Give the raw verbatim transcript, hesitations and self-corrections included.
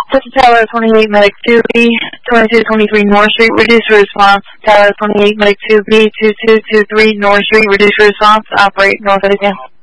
Texas Tower twenty-eight, Medic two B, twenty-two twenty-three North Street, reduce for response. Tower twenty-eight, Medic two B, two two two three North Street, reduce for response. Operate north of the